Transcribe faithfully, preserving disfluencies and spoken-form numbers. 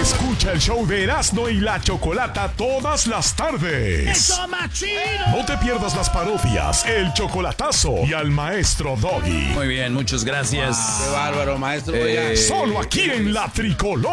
Escucha el show de Erasmo y la Chocolata todas las tardes. ¡Eso, machino! No te pierdas las parodias, el chocolatazo y al maestro Doggy. Muy bien, muchas gracias. Qué bárbaro, maestro. Eh, Solo aquí en La Tricolor.